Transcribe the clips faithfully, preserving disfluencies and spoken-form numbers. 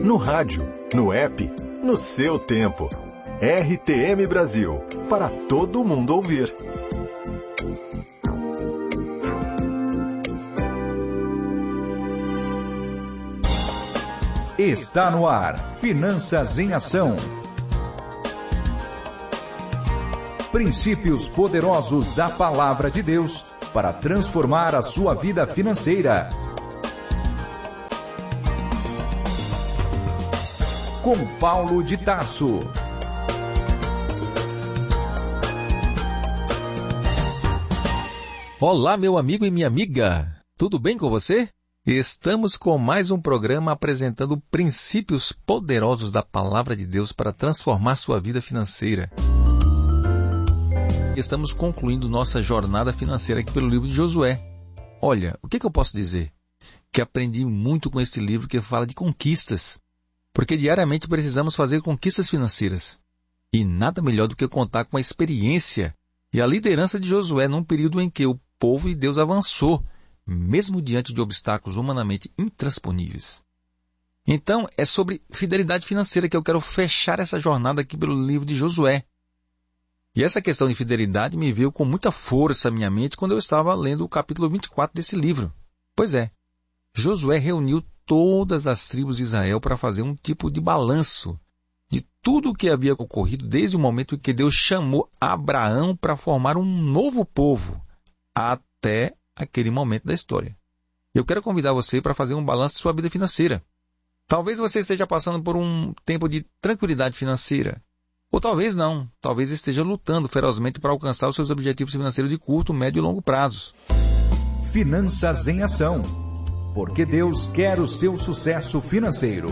no rádio, no app, no seu tempo. R T M Brasil, para todo mundo ouvir. Está no ar, Finanças em Ação. Princípios poderosos da Palavra de Deus para transformar a sua vida financeira. Com Paulo de Tarso. Olá, meu amigo e minha amiga. Tudo bem com você? Estamos com mais um programa apresentando princípios poderosos da Palavra de Deus para transformar sua vida financeira. Estamos concluindo nossa jornada financeira aqui pelo livro de Josué. Olha, o que, que eu posso dizer? Que aprendi muito com este livro que fala de conquistas. Porque diariamente precisamos fazer conquistas financeiras. E nada melhor do que contar com a experiência e a liderança de Josué num período em que o povo de Deus avançou, mesmo diante de obstáculos humanamente intransponíveis. Então, é sobre fidelidade financeira que eu quero fechar essa jornada aqui pelo livro de Josué. E essa questão de fidelidade me veio com muita força à minha mente quando eu estava lendo o capítulo vinte e quatro desse livro. Pois é, Josué reuniu todas as tribos de Israel para fazer um tipo de balanço de tudo o que havia ocorrido desde o momento em que Deus chamou Abraão para formar um novo povo, até aquele momento da história. Eu quero convidar você para fazer um balanço de sua vida financeira. Talvez você esteja passando por um tempo de tranquilidade financeira. Ou talvez não. Talvez esteja lutando ferozmente para alcançar os seus objetivos financeiros de curto, médio e longo prazos. Finanças em Ação. Porque Deus quer o seu sucesso financeiro.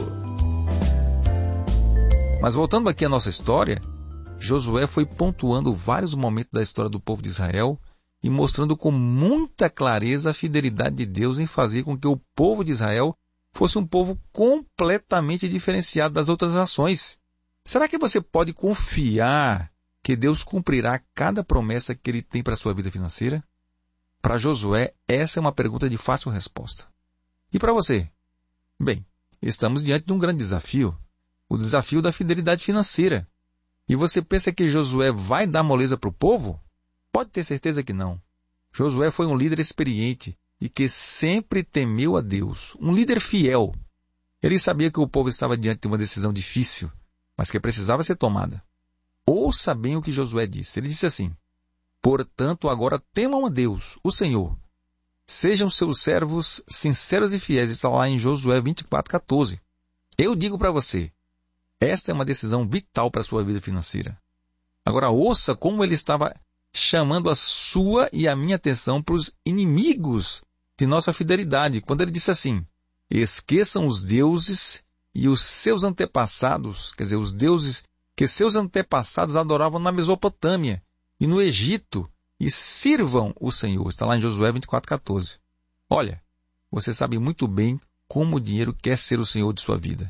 Mas voltando aqui à nossa história, Josué foi pontuando vários momentos da história do povo de Israel e mostrando com muita clareza a fidelidade de Deus em fazer com que o povo de Israel fosse um povo completamente diferenciado das outras nações. Será que você pode confiar que Deus cumprirá cada promessa que Ele tem para a sua vida financeira? Para Josué, essa é uma pergunta de fácil resposta. E para você? Bem, estamos diante de um grande desafio, o desafio da fidelidade financeira. E você pensa que Josué vai dar moleza para o povo? Pode ter certeza que não. Josué foi um líder experiente e que sempre temeu a Deus, um líder fiel. Ele sabia que o povo estava diante de uma decisão difícil, mas que precisava ser tomada. Ouça bem o que Josué disse. Ele disse assim: portanto, agora temam a Deus, o Senhor. Sejam seus servos sinceros e fiéis. Está lá em Josué vinte e quatro, quatorze. Eu digo para você, esta é uma decisão vital para a sua vida financeira. Agora ouça como ele estava chamando a sua e a minha atenção para os inimigos de nossa fidelidade, quando ele disse assim: esqueçam os deuses e os seus antepassados, quer dizer, os deuses que seus antepassados adoravam na Mesopotâmia e no Egito, e sirvam o Senhor. Está lá em Josué vinte e quatro, quatorze. Olha, você sabe muito bem como o dinheiro quer ser o Senhor de sua vida.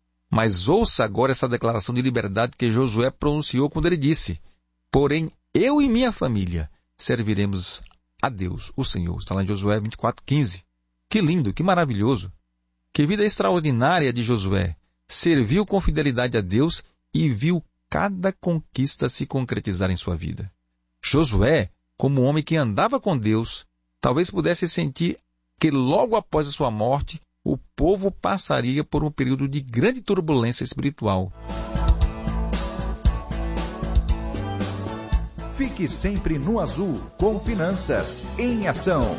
Mas ouça agora essa declaração de liberdade que Josué pronunciou quando ele disse: porém, eu e minha família serviremos a Deus, o Senhor. Está lá em Josué vinte e quatro, quinze. Que lindo, que maravilhoso. Que vida extraordinária de Josué. Serviu com fidelidade a Deus e viu cada conquista se concretizar em sua vida. Josué, como um homem que andava com Deus, talvez pudesse sentir que logo após a sua morte, o povo passaria por um período de grande turbulência espiritual. Fique sempre no azul com Finanças em Ação.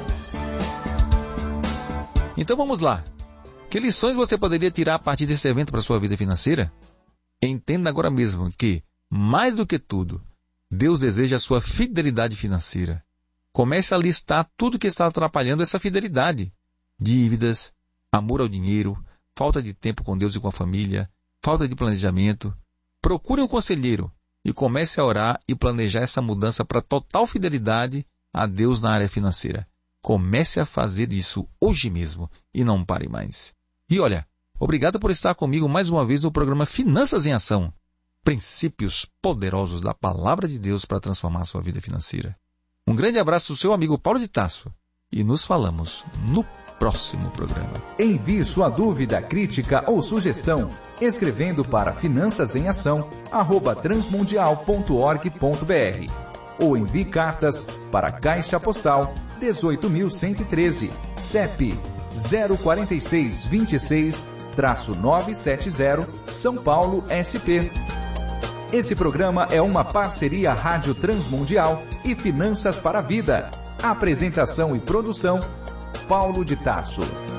Então vamos lá. Que lições você poderia tirar a partir desse evento para a sua vida financeira? Entenda agora mesmo que, mais do que tudo, Deus deseja a sua fidelidade financeira. Comece a listar tudo que está atrapalhando essa fidelidade. Dívidas, amor ao dinheiro, falta de tempo com Deus e com a família, falta de planejamento. Procure um conselheiro e comece a orar e planejar essa mudança para total fidelidade a Deus na área financeira. Comece a fazer isso hoje mesmo e não pare mais. E olha, obrigado por estar comigo mais uma vez no programa Finanças em Ação. Princípios poderosos da Palavra de Deus para transformar a sua vida financeira. Um grande abraço do seu amigo Paulo de Tarso e nos falamos no próximo programa. Envie sua dúvida, crítica ou sugestão escrevendo para finanças em ação arroba transmundial ponto org ponto br ou envie cartas para a Caixa Postal dezoito mil cento e treze, C E P zero quatro seis dois seis nove sete zero, São Paulo, S P. Esse programa é uma parceria Rádio Transmundial e Finanças para a Vida. Apresentação e produção, Paulo de Tarso.